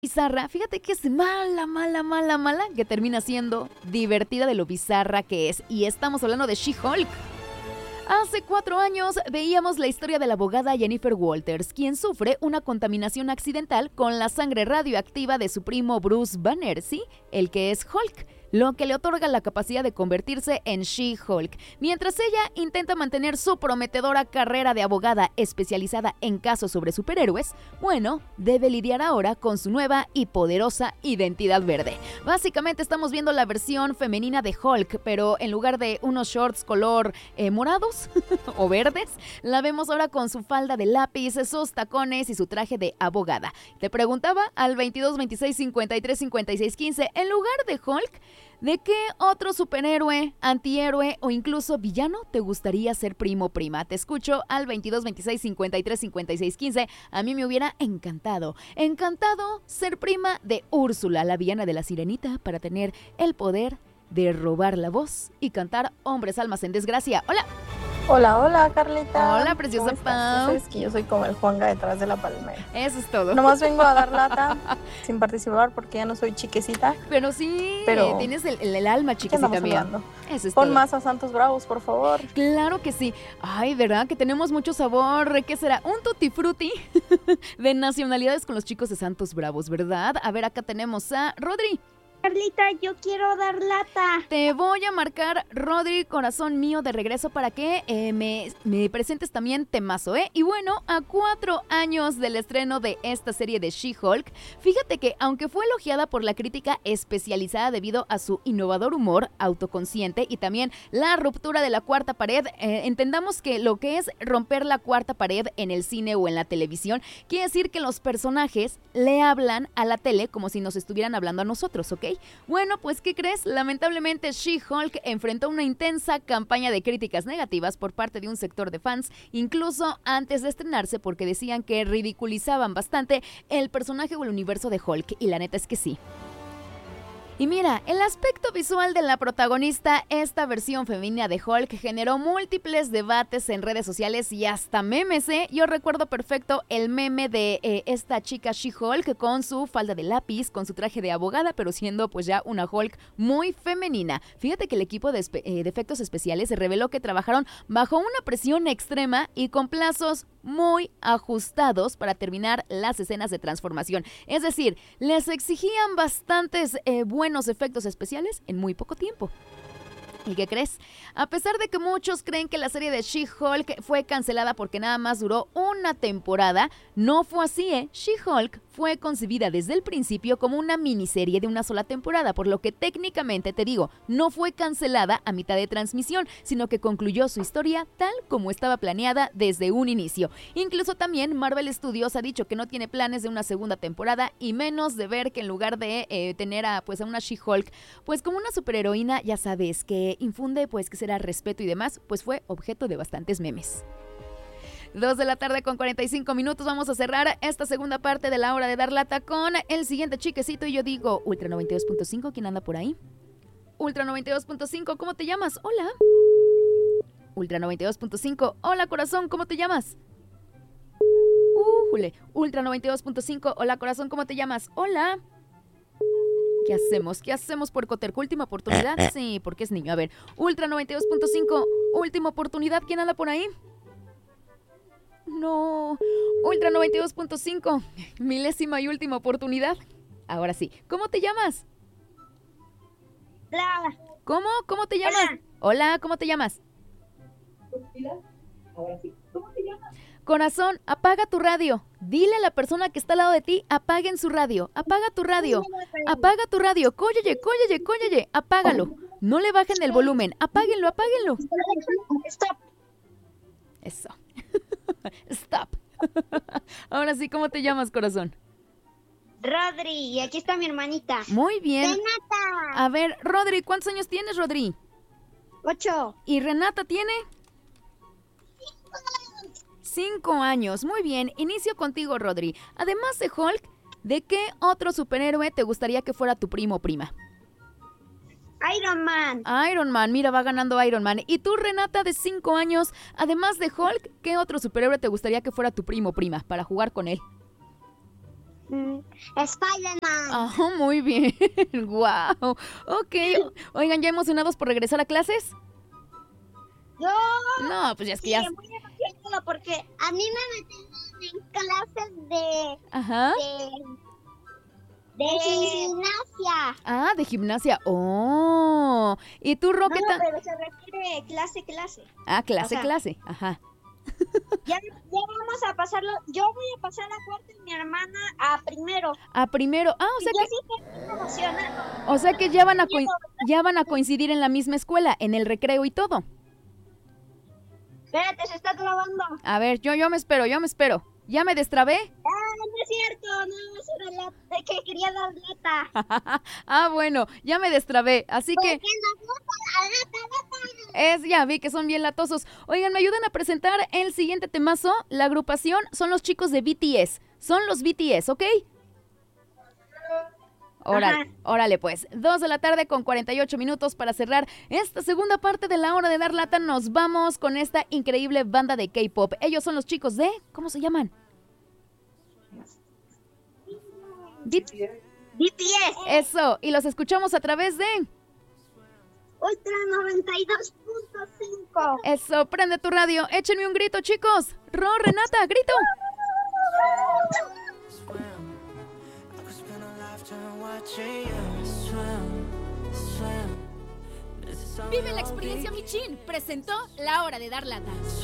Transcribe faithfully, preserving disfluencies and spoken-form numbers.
Bizarra, fíjate que es mala, mala, mala, mala, que termina siendo divertida de lo bizarra que es. Y estamos hablando de She-Hulk. Hace cuatro años veíamos la historia de la abogada Jennifer Walters, quien sufre una contaminación accidental con la sangre radioactiva de su primo Bruce Banner, ¿sí? El que es Hulk, lo que le otorga la capacidad de convertirse en She-Hulk. Mientras ella intenta mantener su prometedora carrera de abogada especializada en casos sobre superhéroes, bueno, debe lidiar ahora con su nueva y poderosa identidad verde. Básicamente estamos viendo la versión femenina de Hulk, pero en lugar de unos shorts color eh, morados o verdes, la vemos ahora con su falda de lápiz, sus tacones y su traje de abogada. Te preguntaba al veintidós veintiséis cincuenta y tres cincuenta y seis quince, en lugar de Hulk, ¿de qué otro superhéroe, antihéroe o incluso villano te gustaría ser primo o prima? Te escucho al veintidós veintiséis cincuenta y tres cincuenta y seis quince. A mí me hubiera encantado, encantado ser prima de Úrsula, la villana de La Sirenita, para tener el poder de robar la voz y cantar Hombres Almas en Desgracia. ¡Hola! Hola, hola, Carlita. Hola, preciosa Pau. Ya sabes que yo soy como el Juanga detrás de la palmera. Eso es todo. Nomás vengo a dar lata sin participar porque ya no soy chiquecita. Pero sí, pero tienes el, el, el alma chiquecita mía. Eso es Pon todo. más a Santos Bravos, por favor. Claro que sí. Ay, ¿verdad? Que tenemos mucho sabor. ¿Qué será? Un tutti frutti de nacionalidades con los chicos de Santos Bravos, ¿verdad? A ver, acá tenemos a Rodri. Carlita, yo quiero dar lata. Te voy a marcar, Rodri, corazón mío, de regreso para que eh, me, me presentes también temazo, ¿eh? Y bueno, a cuatro años del estreno de esta serie de She-Hulk, fíjate que aunque fue elogiada por la crítica especializada debido a su innovador humor autoconsciente y también la ruptura de la cuarta pared, eh, entendamos que lo que es romper la cuarta pared en el cine o en la televisión quiere decir que los personajes le hablan a la tele como si nos estuvieran hablando a nosotros, ¿ok? Bueno, pues ¿qué crees? Lamentablemente She-Hulk enfrentó una intensa campaña de críticas negativas por parte de un sector de fans, incluso antes de estrenarse, porque decían que ridiculizaban bastante el personaje o el universo de Hulk, y la neta es que sí. Y mira, el aspecto visual de la protagonista, esta versión femenina de Hulk, generó múltiples debates en redes sociales y hasta memes, ¿eh? Yo recuerdo perfecto el meme de eh, esta chica She-Hulk con su falda de lápiz, con su traje de abogada, pero siendo pues ya una Hulk muy femenina. Fíjate que el equipo de, espe- eh, de efectos especiales se reveló que trabajaron bajo una presión extrema y con plazos muy ajustados para terminar las escenas de transformación. Es decir, les exigían bastantes eh, buenos efectos especiales en muy poco tiempo. ¿Y qué crees? A pesar de que muchos creen que la serie de She-Hulk fue cancelada porque nada más duró una temporada, no fue así, ¿eh? She-Hulk fue concebida desde el principio como una miniserie de una sola temporada, por lo que técnicamente, te digo, no fue cancelada a mitad de transmisión, sino que concluyó su historia tal como estaba planeada desde un inicio. Incluso también Marvel Studios ha dicho que no tiene planes de una segunda temporada y menos de ver que en lugar de eh, tener a, pues, a una She-Hulk pues como una superheroína, ya sabes, que infunde pues que será respeto y demás, pues fue objeto de bastantes memes. Dos de la tarde con cuarenta y cinco minutos, vamos a cerrar esta segunda parte de la hora de dar lata con el siguiente chiquecito y yo digo Ultra noventa y dos punto cinco, ¿quién anda por ahí? Ultra noventa y dos punto cinco, ¿cómo te llamas? Hola. Ultra noventa y dos punto cinco, hola corazón, ¿cómo te llamas? Ujule. Ultra noventa y dos punto cinco, hola corazón, ¿cómo te llamas? Hola. ¿Qué hacemos? ¿Qué hacemos por Coterco? ¿Última oportunidad? Sí, porque es niño. A ver, Ultra noventa y dos punto cinco, última oportunidad. ¿Quién anda por ahí? No. Ultra noventa y dos punto cinco, milésima y última oportunidad. Ahora sí. ¿Cómo te llamas? Hola. ¿Cómo? ¿Cómo te llamas? Hola. Hola, ¿cómo te llamas? Ahora sí. ¿Cómo te llamas? Corazón, apaga tu radio. Dile a la persona que está al lado de ti, apaguen su radio. Apaga tu radio. Apaga tu radio. Cóyeye, cóyeye, cóyeye. Apágalo. No le bajen el volumen. Apáguenlo, apáguenlo. Stop. Eso. Stop. Ahora sí, ¿cómo te llamas, corazón? Rodri, y aquí está mi hermanita. Muy bien. Renata. A ver, Rodri, ¿cuántos años tienes, Rodri? Ocho. ¿Y Renata tiene? Cinco años. Muy bien. Inicio contigo, Rodri. Además de Hulk, ¿de qué otro superhéroe te gustaría que fuera tu primo o prima? Iron Man. Iron Man. Mira, va ganando Iron Man. ¿Y tú, Renata, de cinco años, además de Hulk, qué otro superhéroe te gustaría que fuera tu primo o prima para jugar con él? Mm, Spider-Man. Ah, muy bien. Wow. Ok. Oigan, ¿ya emocionados por regresar a clases? Yo No, pues ya es que sí, ya... muy emocionada porque a mí me metieron en clases de Ajá. de, de gimnasia. Ah, de gimnasia. Oh. ¿Y tú, No, Roque? ta- pero se refiere clase, clase. Ah, clase, o sea- clase. Ajá. Ya, ya vamos a pasarlo. Yo voy a pasar a cuarto y mi hermana a primero. A primero. Ah, o Y sea yo que, sí estoy muy emocionada. o sea que ya van a coin- ya van a coincidir en la misma escuela, en el recreo y todo. Espérate, se está grabando. A ver, yo, yo me espero, yo me espero. ¿Ya me destrabé? Ah, no es cierto, no, es una lata, de que quería dar lata. Ah, bueno, ya me destrabé. Así que ¿Por qué no? Lata, lata, lata. es, ya vi que son bien latosos. Oigan, ¿me ayudan a presentar el siguiente temazo? La agrupación son los chicos de B T S. Son los B T S, ¿ok? Órale, Ajá. órale pues, dos de la tarde con cuarenta y ocho minutos para cerrar esta segunda parte de la hora de dar lata. Nos vamos con esta increíble banda de K-pop. Ellos son los chicos de... ¿Cómo se llaman? B- B T S. Eso, y los escuchamos a través de... Ultra noventa y dos punto cinco. Eso, prende tu radio, échenme un grito, chicos. Ro, Renata, grito. Vive la experiencia Michin. Presentó La Hora de Dar Lata.